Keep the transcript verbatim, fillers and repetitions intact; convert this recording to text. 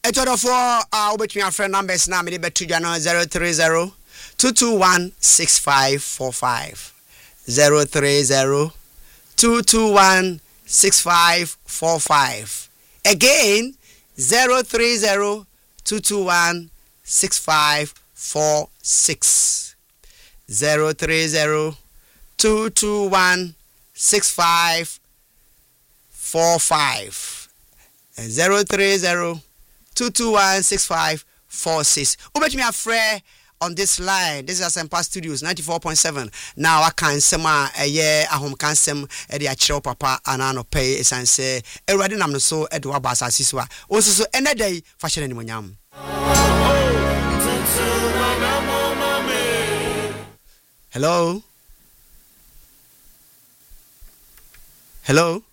Eto for uh obet me friend numbers na me betu no zero three zero two two one six five four five zero three zero two two one six five four five. Again zero three zero two two one six five four six zero three zero two two one six five four five zero three zero two two one six five four six. Ubet me a frere on this line. This is Asempa Studios ninety-four point seven. Now I can sema a year a home can sem e de achiro papa anano pay esanse erade nam no so e de wabasa siswa. Also so any day fashion ni monyam. Hello? Hello?